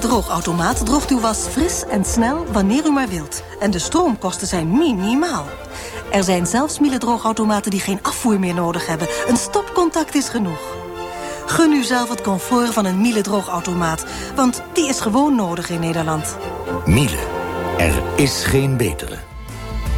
Droogautomaat droogt uw was fris en snel wanneer u maar wilt. En de stroomkosten zijn minimaal. Er zijn zelfs Miele droogautomaten die geen afvoer meer nodig hebben. Een stopcontact is genoeg. Gun u zelf het comfort van een Miele droogautomaat. Want die is gewoon nodig in Nederland. Miele. Er is geen betere.